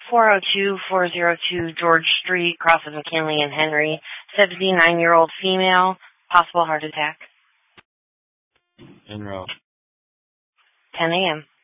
402-402 George Street, crosses McKinley and Henry. 79-year-old female, possible heart attack. En route. 10 a.m.